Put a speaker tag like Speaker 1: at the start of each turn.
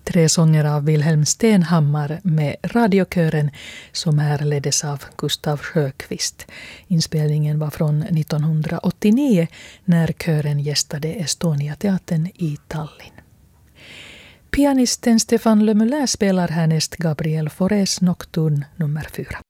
Speaker 1: Tre sånger av Wilhelm Stenhammar med radiokören som här leddes av Gustav Sjöqvist. Inspelningen var från 1989 när kören gästade Estonia-teatern i Tallinn. Pianisten Stefan Le Moulin spelar härnäst Gabriel Faurés Nocturne nummer 4.